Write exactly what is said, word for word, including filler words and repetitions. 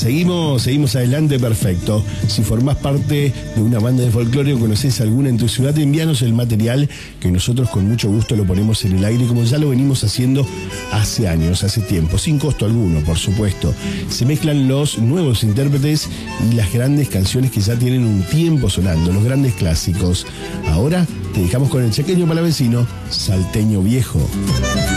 Seguimos, seguimos adelante, perfecto. Si formás parte de una banda de folclore o conocés alguna en tu ciudad, envíanos el material que nosotros con mucho gusto lo ponemos en el aire, como ya lo venimos haciendo hace años, hace tiempo, sin costo alguno, por supuesto. Se mezclan los nuevos intérpretes y las grandes canciones que ya tienen un tiempo sonando, los grandes clásicos. Ahora te dejamos con el chaqueño palavecino, Salteño Viejo.